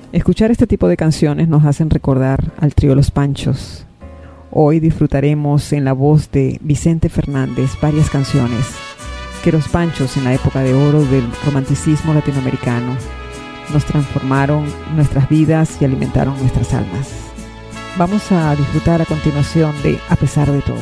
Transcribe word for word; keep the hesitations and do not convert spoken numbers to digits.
Escuchar este tipo de canciones nos hacen recordar al trío Los Panchos. Hoy disfrutaremos en la voz de Vicente Fernández varias canciones que Los Panchos, en la época de oro del romanticismo latinoamericano, nos transformaron nuestras vidas y alimentaron nuestras almas. Vamos a disfrutar a continuación de A pesar de todo.